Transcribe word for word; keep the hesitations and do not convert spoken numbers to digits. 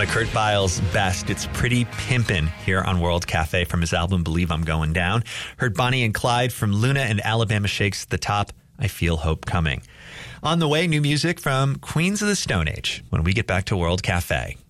of Kurt Weill's best. It's Pretty Pimpin' here on World Cafe from his album Believe I'm Going Down. Heard Bonnie and Clyde from Luna and Alabama Shakes at the top. I Feel Hope Coming. On the way, new music from Queens of the Stone Age when we get back to World Cafe.